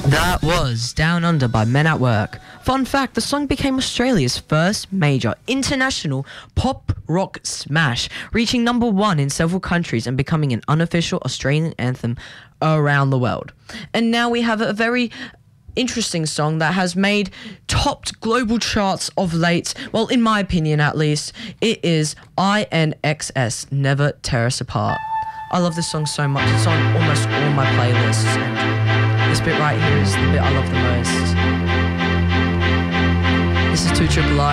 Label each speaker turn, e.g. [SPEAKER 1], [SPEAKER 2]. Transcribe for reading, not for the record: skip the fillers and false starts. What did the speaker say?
[SPEAKER 1] That was Down Under by Men at Work. Fun fact, the song became Australia's first major international pop rock smash, reaching number 1 in several countries and becoming an unofficial Australian anthem around the world. And now we have a very interesting song that has made topped global charts of late. Well, in my opinion at least, it is INXS, Never Tear Us Apart. I love this song so much. It's on almost all my playlists, and this bit right here is the bit I love the most. This is 2 Triple I.